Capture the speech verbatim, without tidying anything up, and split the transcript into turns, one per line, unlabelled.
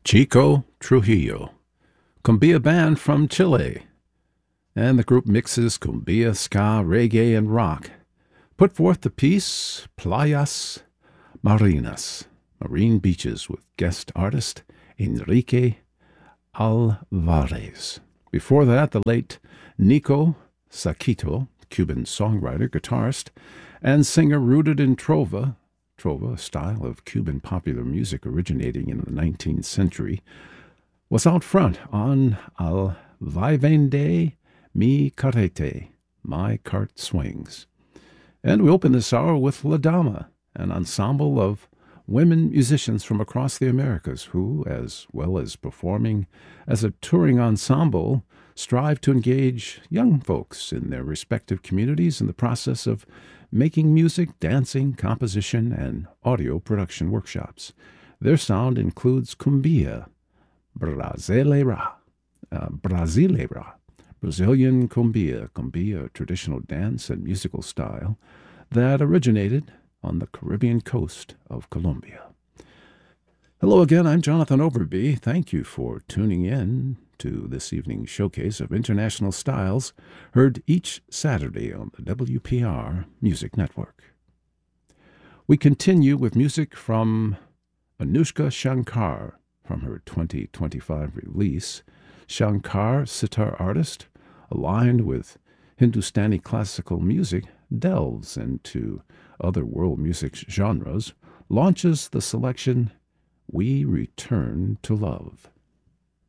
Chico Trujillo, cumbia band from Chile, and the group mixes cumbia, ska, reggae, and rock, put forth the piece Playas Marinas, Marine Beaches, with guest artist Enrique Alvarez. Before that, the late Nico Saquito, Cuban songwriter, guitarist, and singer rooted in trova, trova, a style of Cuban popular music originating in the nineteenth century, was out front on Al Vaivende Mi Carrete, My Cart Swings. And we open this hour with La Dama, an ensemble of women musicians from across the Americas who, as well as performing as a touring ensemble, strive to engage young folks in their respective communities in the process of making music, dancing, composition, and audio production workshops. Their sound includes cumbia, brasileira, uh, brasileira, Brazilian cumbia, cumbia, a traditional dance and musical style that originated on the Caribbean coast of Colombia. Hello again, I'm Jonathan Overby. Thank you for tuning in to this evening's showcase of international styles, heard each Saturday on the W P R Music Network. We continue with music from Anushka Shankar from her twenty twenty-five release. Shankar, sitar artist, aligned with Hindustani classical music, delves into other world music genres, launches the selection We Return to Love.